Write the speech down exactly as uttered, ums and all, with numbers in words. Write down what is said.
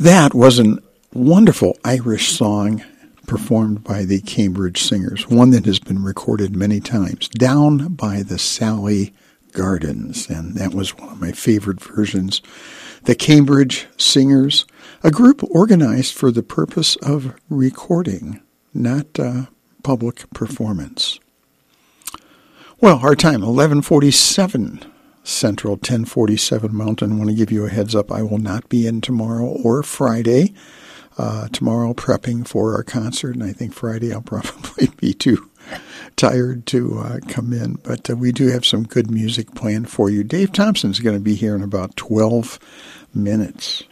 That was a wonderful Irish song performed by the Cambridge Singers, one that has been recorded many times, Down by the Sally Gardens, and that was one of my favorite versions. The Cambridge Singers, a group organized for the purpose of recording, not uh, public performance. Well, our time, eleven forty-seven Central, ten forty-seven Mountain. I want to give you a heads up. I will not be in tomorrow or Friday. Uh, tomorrow prepping for our concert, and I think Friday I'll probably be too tired to uh, come in. But uh, we do have some good music planned for you. Dave Thompson's going to be here in about twelve minutes.